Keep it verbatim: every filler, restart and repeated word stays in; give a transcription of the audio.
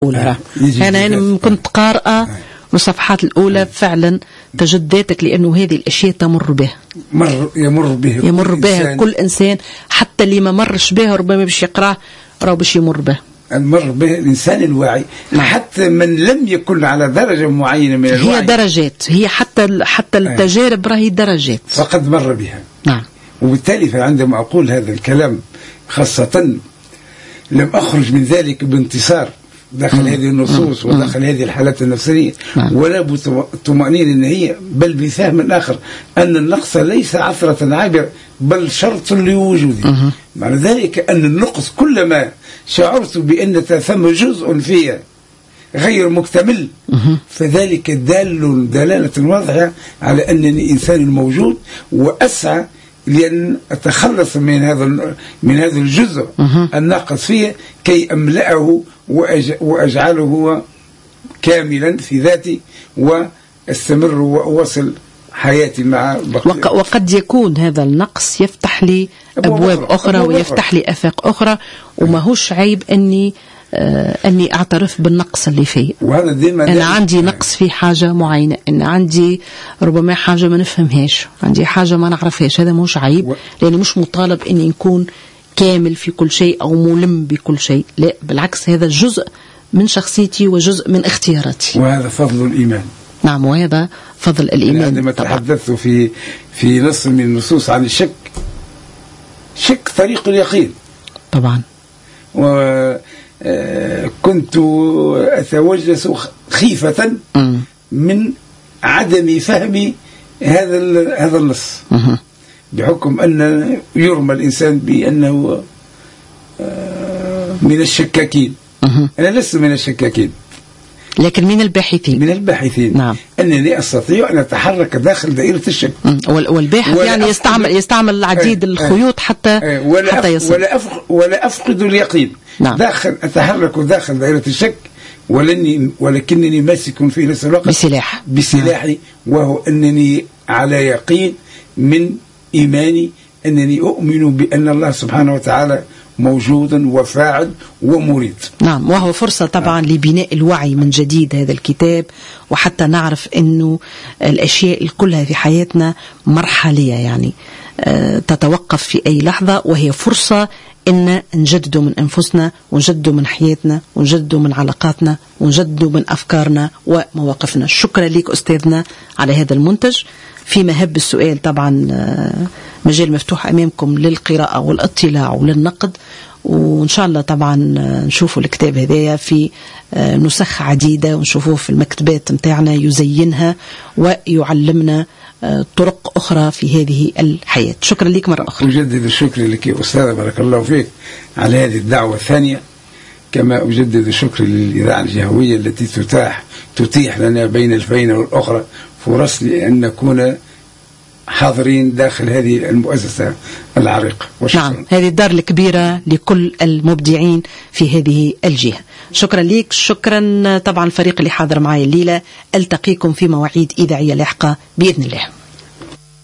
الأولى. أنا أنا كنت قارئة والصفحات الأولى فعلا تجداتك، لأنه هذه الأشياء تمر بها مر يمر به يمر بها كل إنسان، حتى اللي ما مرش بها ربما باش يقرأ راه باش يمر به. المر به الإنسان الواعي، حتى من لم يكن على درجة معينة من الوعي، هي درجات، هي حتى حتى التجارب راهي درجات فقد مر بها. نعم. وبالتالي فعندما أقول هذا الكلام خاصة لم أخرج من ذلك بانتصار داخل مم. هذه النصوص مم. وداخل مم. هذه الحالات النفسية مم. ولا بطمأنينة النهائية، بل بفهم آخر أن النقص ليس عثرة عابرة بل شرط لوجوده. معنى ذلك أن النقص كلما شعرت بأن ثم جزء فيه غير مكتمل مم. فذلك دال دلالة واضحة على أنني إنسان موجود، وأسعى لأن أتخلص من هذا من هذا الجزء الناقص فيه كي أملأه وأجعله هو كاملا في ذاتي، واستمر وأواصل حياتي مع بقية. وقد يكون هذا النقص يفتح لي أبواب أخرى, أخرى ويفتح لي آفاق أخرى، وما هوش عيب أني آه أني أعترف بالنقص اللي فيه. وهذا ديما أنا عندي نقص في حاجة معينة، أن عندي ربما حاجة ما نفهمهاش، عندي حاجة ما نعرفهاش، هذا مش عيب و... لأنه مش مطالب أني نكون كامل في كل شيء أو ملم بكل شيء، لا بالعكس، هذا جزء من شخصيتي وجزء من اختياراتي، وهذا فضل الإيمان. نعم، وهذا فضل الإيمان. عندما تحدثت في في نص من النصوص عن الشك، شك طريق اليقين طبعا، وكنت أتوجس خيفة م. من عدم فهم هذا هذا النص، م. بحكم أن يرمى الإنسان بأنه من الشكاكين. م. أنا لست من الشكاكين، لكن من الباحثين من الباحثين نعم. أنني أستطيع أن أتحرك داخل دائرة الشك. والباحث يعني يستعمل يستعمل العديد الخيوط حتى ولا حتى يصل. ولا أفقد ولا أفقد اليقين. نعم. داخل أتحرك داخل دائرة الشك، ولني ولكنني ماسك في نفس الوقت بسلاح بسلاحي، وهو أنني على يقين من إيماني أنني أؤمن بأن الله سبحانه وتعالى موجود وفاعل ومريد. نعم، وهو فرصة طبعا نعم. لبناء الوعي من جديد هذا الكتاب، وحتى نعرف أنه الأشياء كلها في حياتنا مرحلية، يعني أه تتوقف في أي لحظة، وهي فرصة أن نجدد من أنفسنا ونجدد من حياتنا ونجدد من علاقاتنا ونجدد من أفكارنا ومواقفنا. شكرا لك أستاذنا على هذا المنتج. فيما هب السؤال طبعا مجال مفتوح أمامكم للقراءة والاطلاع وللنقد، وإن شاء الله طبعا نشوفوا الكتاب هذايا في نسخ عديدة ونشوفوه في المكتبات متاعنا يزينها ويعلمنا طرق أخرى في هذه الحياة. شكرا لك مرة أخرى. أجدد الشكر لك يا أستاذ، بارك الله فيك على هذه الدعوة الثانية، كما أجدد الشكر للإذاعة الجهوية التي تتاح تتيح لنا بين الفينة والأخرى فرص لأن نكون حاضرين داخل هذه المؤسسة العريقة. نعم، هذه الدار الكبيرة لكل المبدعين في هذه الجهة. شكرا لك. شكرا طبعا الفريق اللي حاضر معي الليلة. ألتقيكم في مواعيد إذاعية لاحقة بإذن الله.